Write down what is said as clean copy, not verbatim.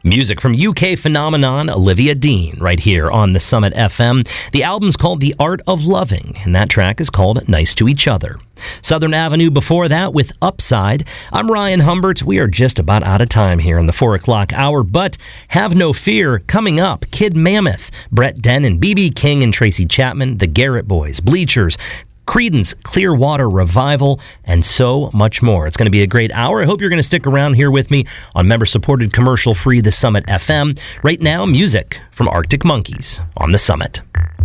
Music from UK phenomenon Olivia Dean right here on the Summit FM. The album's called The Art of Loving, and that track is called Nice to Each Other. Southern Avenue before that with Upside. I'm Ryan Humbert. We are just about out of time here in the 4 o'clock hour, but have no fear. Coming up, Kid Mammoth, Brett Dennen, B.B. King and Tracy Chapman, the Garrett Boys, Bleachers, Creedence Clearwater Revival, and so much more. It's going to be a great hour. I hope you're going to stick around here with me on member-supported commercial-free The Summit FM. Right now, music from Arctic Monkeys on The Summit.